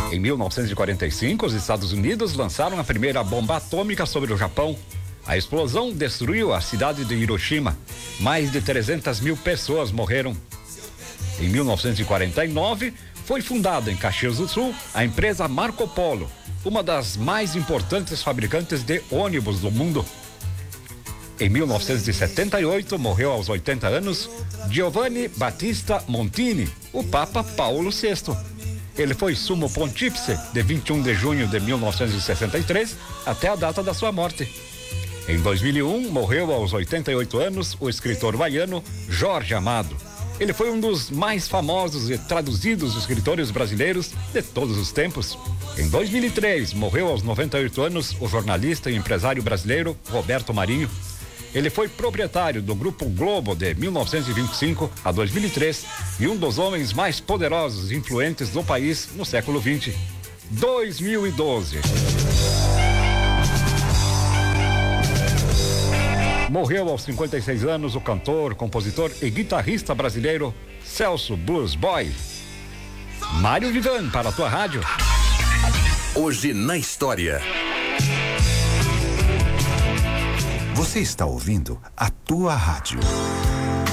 Em 1945, os Estados Unidos lançaram a primeira bomba atômica sobre o Japão. A explosão destruiu a cidade de Hiroshima. Mais de 300 mil pessoas morreram. Em 1949, foi fundada em Caxias do Sul a empresa Marco Polo, uma das mais importantes fabricantes de ônibus do mundo. Em 1978, morreu aos 80 anos Giovanni Battista Montini, o Papa Paulo VI. Ele foi sumo pontífice de 21 de junho de 1963 até a data da sua morte. Em 2001, morreu aos 88 anos o escritor baiano Jorge Amado. Ele foi um dos mais famosos e traduzidos escritores brasileiros de todos os tempos. Em 2003, morreu aos 98 anos o jornalista e empresário brasileiro Roberto Marinho. Ele foi proprietário do Grupo Globo de 1925 a 2003 e um dos homens mais poderosos e influentes do país no século XX. 2012. Morreu aos 56 anos o cantor, compositor e guitarrista brasileiro Celso Blues Boy. Mário Vivan, para a tua rádio. Hoje na história. Você está ouvindo a tua rádio.